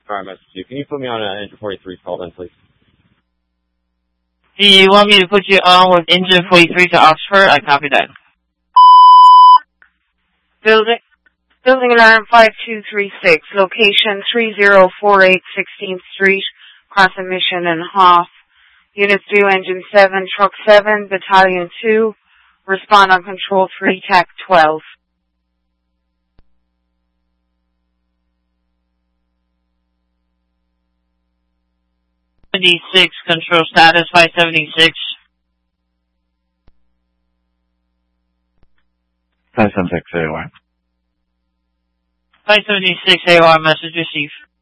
Alright, message you. Can you put me on an engine 43 call then, please? Do you want me to put you on with engine 43 to Oxford? I copy that. Building alarm 5236, location 3048 16th Street, cross emission and Hoff. Unit 2, engine 7, truck 7, battalion 2, respond on control 3, TAC 12. Control status 576. 576 AOR. 576 AOR, message received.